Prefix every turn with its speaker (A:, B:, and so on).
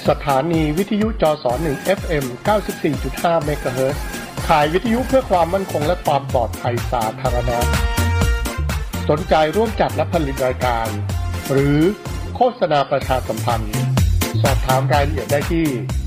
A: สถานีวิทยุจส1 FM 94.5 เมกะเฮิรตซ์ขายวิทยุเพื่อความมั่นคงและความปลอดภัยสาธารณะสนใจร่วมจัดและผลิตรายการหรือโฆษณาประชาสัมพันธ์สอบถามรายละเอียดได้ที่